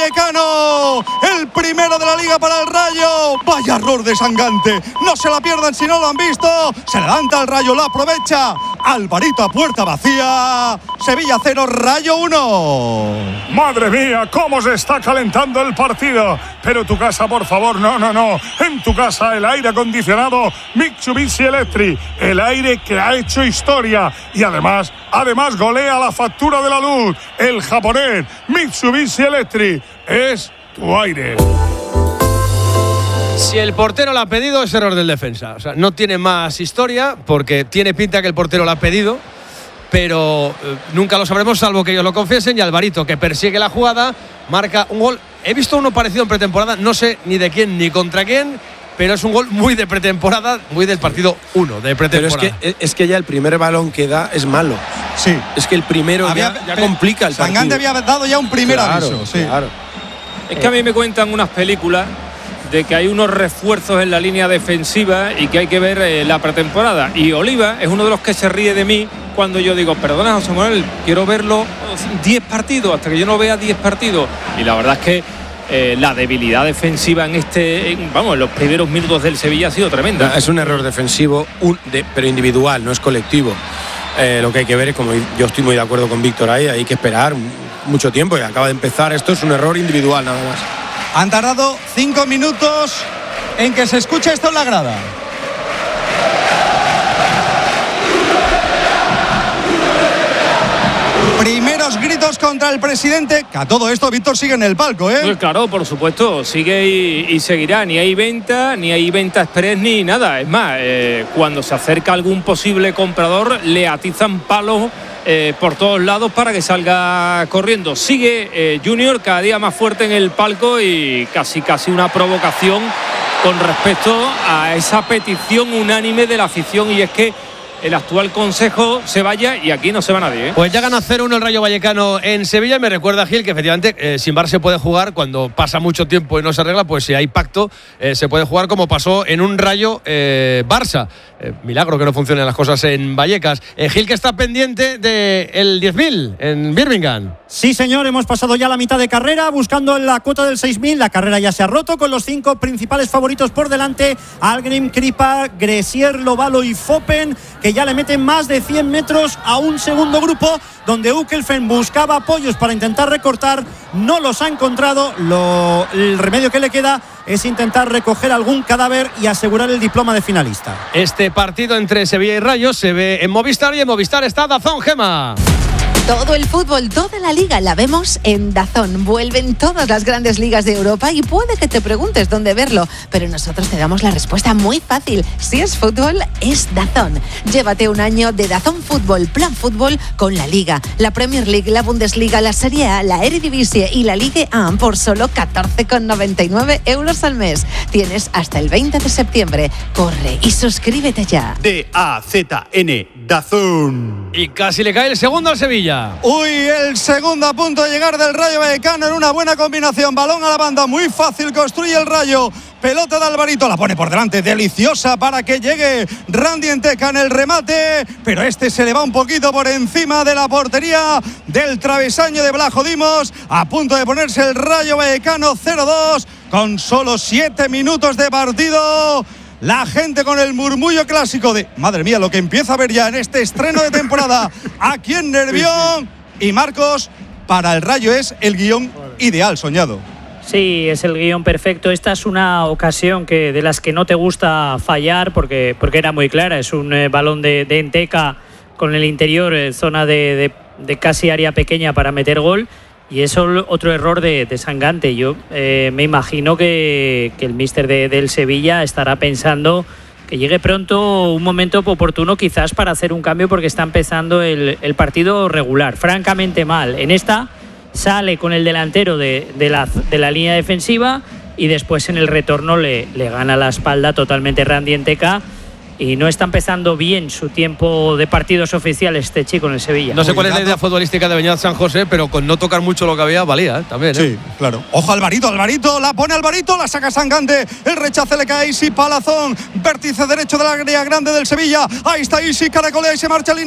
Vallecano. El primero de la Liga para el Rayo. Vaya error de Sangante. No se la pierdan si no lo han visto. Se levanta el Rayo, lo aprovecha. Alvarito a puerta vacía. Sevilla 0, Rayo 1. Madre mía, cómo se está calentando el partido. Pero tu casa, por favor, no. En tu casa el aire acondicionado Mitsubishi Electric. El aire que ha hecho historia. Y además golea la factura de la luz. El japonés Mitsubishi Electric es tu aire. Si el portero la ha pedido, es error del defensa. O sea, no tiene más historia porque tiene pinta que el portero la ha pedido, pero nunca lo sabremos salvo que ellos lo confiesen. Y Alvarito, que persigue la jugada, marca un gol. He visto uno parecido en pretemporada, no sé ni de quién ni contra quién, pero es un gol muy de pretemporada, muy del partido 1 de pretemporada. Pero es que ya el primer balón que da es malo. Sí. Es que el primero ya complica el partido. Sangante había dado ya un primer aviso. Sí. Claro. Es que a mí me cuentan unas películas de que hay unos refuerzos en la línea defensiva y que hay que ver la pretemporada. Y Oliva es uno de los que se ríe de mí cuando yo digo, perdona José Manuel, quiero verlo 10 partidos, hasta que yo no vea 10 partidos. Y la verdad es que la debilidad defensiva en los primeros minutos del Sevilla ha sido tremenda. Es un error defensivo, pero individual, no es colectivo. Lo que hay que ver es, como yo estoy muy de acuerdo con Víctor ahí, hay que esperar mucho tiempo y acaba de empezar. Esto es un error individual nada más. Han tardado 5 minutos en que se escuche esto en la grada. Primeros gritos contra el presidente. Que a todo esto Víctor sigue en el palco, ¿eh? Pues claro, por supuesto, sigue y seguirá. Ni hay venta express ni nada. Es más, cuando se acerca algún posible comprador, le atizan palos por todos lados para que salga corriendo. Sigue Junior cada día más fuerte en el palco y casi una provocación con respecto a esa petición unánime de la afición, y es que el actual consejo se vaya y aquí no se va nadie, ¿eh? Pues ya gana 0-1 el Rayo Vallecano en Sevilla. Me recuerda, Gil, que efectivamente sin VAR se puede jugar cuando pasa mucho tiempo y no se arregla. Pues si hay pacto se puede jugar, como pasó en un Rayo Barça. Milagro que no funcionen las cosas en Vallecas. Gil, que está pendiente del 10.000 en Birmingham. Sí, señor, hemos pasado ya la mitad de carrera buscando la cuota del 6.000. La carrera ya se ha roto con los 5 principales favoritos por delante: Algrim, Kripa, Gresier, Lovalo y Fopen, que ya le meten más de 100 metros a un segundo grupo donde Ukelfen buscaba apoyos para intentar recortar, no los ha encontrado. El remedio que le queda es intentar recoger algún cadáver y asegurar el diploma de finalista. Este partido entre Sevilla y Rayo se ve en Movistar, y en Movistar está DAZN, Gemma. Todo el fútbol, toda la liga la vemos en DAZN. Vuelven todas las grandes ligas de Europa y puede que te preguntes dónde verlo, pero nosotros te damos la respuesta muy fácil. Si es fútbol, es DAZN. Llévate un año de DAZN Fútbol, Plan Fútbol, con la Liga, la Premier League, la Bundesliga, la Serie A, la Eredivisie y la Ligue 1 por solo 14,99 € al mes. Tienes hasta el 20 de septiembre. Corre y suscríbete ya. DAZN, DAZN. Y casi le cae el segundo al Sevilla. Uy, el segundo a punto de llegar del Rayo Vallecano en una buena combinación. Balón a la banda, muy fácil, construye el Rayo. Pelota de Alvarito, la pone por delante, deliciosa para que llegue Randy Enteca en el remate, pero este se le va un poquito por encima de la portería del travesaño de Blajo Dimos. A punto de ponerse el Rayo Vallecano 0-2 con solo 7 minutos de partido. La gente con el murmullo clásico de madre mía, lo que empieza a ver ya en este estreno de temporada aquí en Nervión. Y Marcos, para el Rayo es el guión ideal, soñado. Sí, es el guión perfecto. Esta es una ocasión de las que no te gusta fallar porque era muy clara. Es un balón de Enteca con el interior, zona de casi área pequeña para meter gol. Y es otro error de Sangante. Yo me imagino que el míster del Sevilla estará pensando que llegue pronto un momento oportuno quizás para hacer un cambio, porque está empezando el partido regular, francamente mal. En esta sale con el delantero de la línea defensiva y después en el retorno le gana la espalda totalmente Randy Enteca. Y no está empezando bien su tiempo de partidos oficiales este chico en el Sevilla. No sé cuál es la idea futbolística de Beñat San José, pero con no tocar mucho lo que había, valía, también. Sí, claro. Ojo, Alvarito, la pone Alvarito, la saca Sangante, el rechace le cae a Isi Palazón, vértice derecho de la área grande del Sevilla. Ahí está Isi, caracolea y se marcha